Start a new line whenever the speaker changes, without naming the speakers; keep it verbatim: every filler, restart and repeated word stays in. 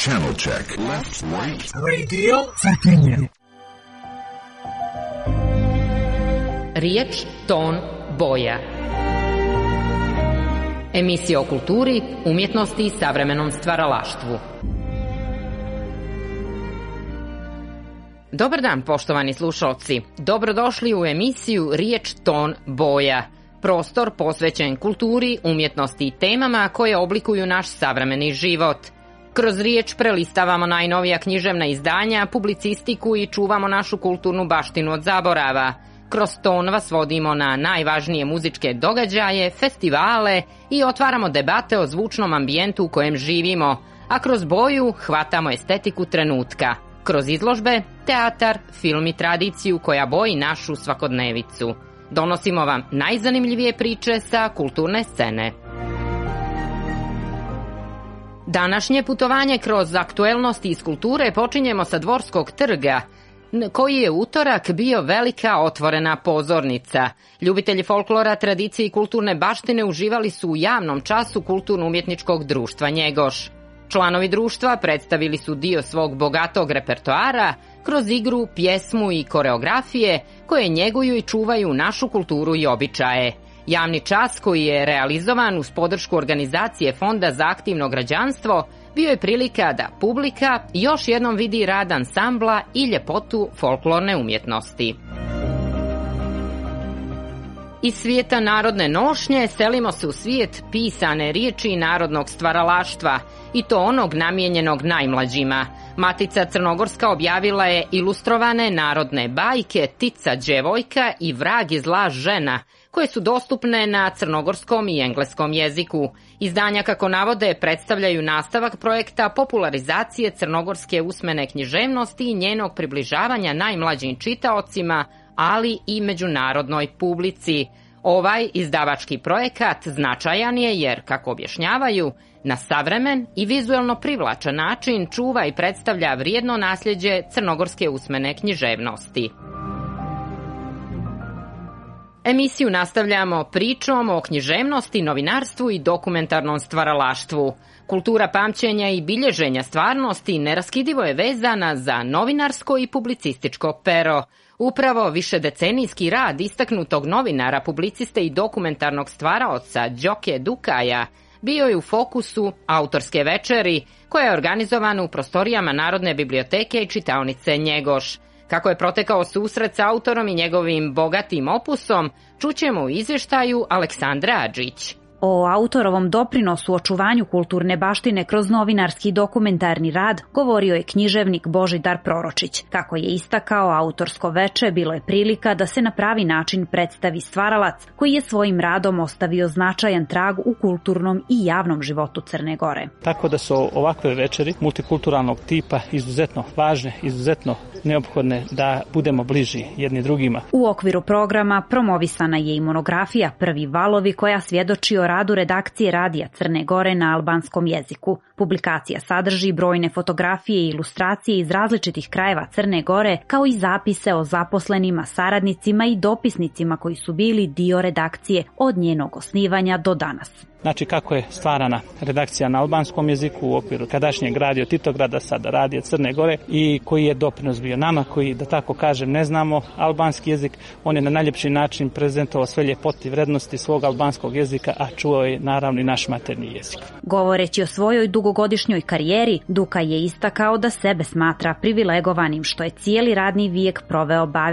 Channel check. Left, right.
Radio Cetinje.
Riječ, ton, boja. Emisija o kulturi, umjetnosti i savremenom stvaralaštvu. Dobar dan, poštovani slušalci. Dobrodošli u emisiju Riječ, ton, boja. Prostor posvećen kulturi, umjetnosti i temama koje oblikuju naš savremeni život. Kroz riječ prelistavamo najnovija književna izdanja, publicistiku i čuvamo našu kulturnu baštinu od zaborava. Kroz ton vas vodimo na najvažnije muzičke događaje, festivale i otvaramo debate o zvučnom ambijentu u kojem živimo, a kroz boju hvatamo estetiku trenutka. Kroz izložbe, teatar, film i tradiciju koja boji našu svakodnevicu. Donosimo vam najzanimljivije priče sa kulturne scene. Današnje putovanje kroz aktuelnosti iz kulture počinjemo sa Dvorskog trga, koji je utorak bio velika otvorena pozornica. Ljubitelji folklora, tradicije i kulturne baštine uživali su u javnom času Kulturno-umjetničkog društva Njegoš. Članovi društva predstavili su dio svog bogatog repertoara kroz igru, pjesmu i koreografije koje njeguju i čuvaju našu kulturu i običaje. Javni čas koji je realizovan uz podršku organizacije Fonda za aktivno građanstvo bio je prilika da publika još jednom vidi rad ansambla i ljepotu folklorne umjetnosti. Iz svijeta narodne nošnje selimo se u svijet pisane riječi i narodnog stvaralaštva, i to onog namijenjenog najmlađima. Matica Crnogorska objavila je ilustrovane narodne bajke Tica djevojka i Vrag i zla žena, koje su dostupne na crnogorskom i engleskom jeziku. Izdanja, kako navode, predstavljaju nastavak projekta popularizacije crnogorske usmene književnosti i njenog približavanja najmlađim čitaocima, ali i međunarodnoj publici. Ovaj izdavački projekat značajan je jer, kako objašnjavaju, na savremen i vizuelno privlačan način čuva i predstavlja vrijedno nasljeđe crnogorske usmene književnosti. Emisiju nastavljamo pričom o književnosti, novinarstvu i dokumentarnom stvaralaštvu. Kultura pamćenja i bilježenja stvarnosti neraskidivo je vezana za novinarsko i publicističko pero. Upravo višedecenijski rad istaknutog novinara, publiciste i dokumentarnog stvaraoca Đoke Dukaja bio je u fokusu autorske večeri, koja je organizovana u prostorijama Narodne biblioteke i čitaonice Njegoš. Kako je protekao susret sa autorom i njegovim bogatim opusom, čućemo u izvještaju Aleksandre Adžić.
O autorovom doprinosu očuvanju kulturne baštine kroz novinarski dokumentarni rad govorio je književnik Božidar Proročić. Kako je istakao, autorsko veče bilo je prilika da se na pravi način predstavi stvaralac koji je svojim radom ostavio značajan trag u kulturnom i javnom životu Crne Gore.
Tako da su ovakve večeri multikulturalnog tipa izuzetno važne, izuzetno neophodne da budemo bliži jedni drugima.
U okviru programa promovisana je i monografija Prvi valovi, koja svjedoči o radu redakcije Radija Crne Gore na albanskom jeziku. Publikacija sadrži brojne fotografije i ilustracije iz različitih krajeva Crne Gore, kao i zapise o zaposlenima, saradnicima i dopisnicima koji su bili dio redakcije od njenog osnivanja do danas.
Znači, kako je stvarana redakcija na albanskom jeziku u okviru tadašnjeg Radio Titograda, sada Radija Crne Gore, i koji je doprinos bio nama, koji, da tako kažem, ne znamo albanski jezik. On je na najljepši način prezentovao sve ljepote i vrednosti svog albanskog jezika, a čuvao je naravno i naš maternji jezik.
Govoreći o svojoj dugogodišnjoj karijeri, Duka je istakao da sebe smatra privilegovanim što je cijeli radni vijek proveo baveći